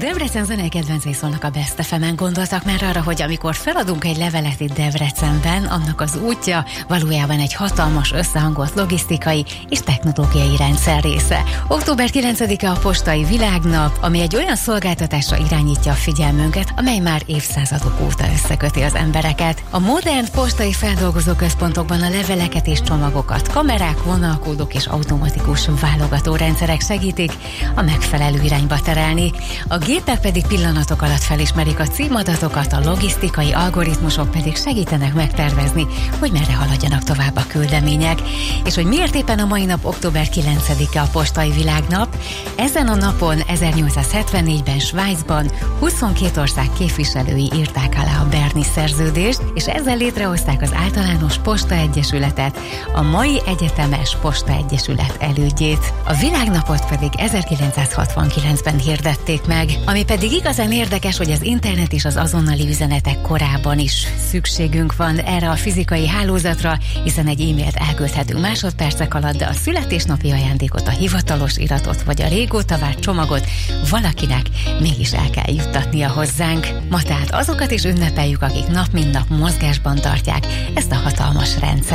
Debrecen zenei kedvencei szólnak a Best FM-en. Gondoltak már arra, hogy amikor feladunk egy levelet itt Debrecenben, annak az útja valójában egy hatalmas összehangolt logisztikai és technológiai rendszer része. Október 9-e a Postai Világnap, ami egy olyan szolgáltatásra irányítja a figyelmünket, amely már évszázadok óta összeköti az embereket. A modern postai feldolgozóközpontokban a leveleket és csomagokat kamerák, vonalkódok és automatikus válogatórendszerek segítik a megfelelő irányba terelni. A gépek pedig pillanatok alatt felismerik a címadatokat, a logisztikai algoritmusok pedig segítenek megtervezni, hogy merre haladjanak tovább a küldemények. És hogy miért éppen a mai nap október 9-e a Postai Világnap? Ezen a napon 1874-ben Svájcban 22 ország képviselői írták alá a Berni szerződést, és ezzel létrehozták az Általános Posta Egyesületet, a mai Egyetemes Posta Egyesület elődjét. A világnapot pedig 1969-ben hirdették meg. Ami pedig igazán érdekes, hogy az internet és az azonnali üzenetek korában is szükségünk van erre a fizikai hálózatra, hiszen egy e-mailt elküldhetünk másodpercek alatt, de a születésnapi ajándékot, a hivatalos iratot vagy a régóta várt csomagot valakinek mégis el kell juttatnia hozzánk. Ma tehát azokat is ünnepeljük, akik nap mint nap mozgásban tartják ezt a hatalmas rendszert.